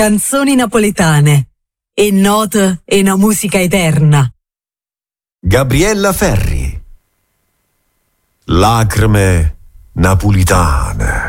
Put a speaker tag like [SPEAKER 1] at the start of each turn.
[SPEAKER 1] canzoni napoletane e note e una musica eterna.
[SPEAKER 2] Gabriella Ferri. Lacrime napolitane.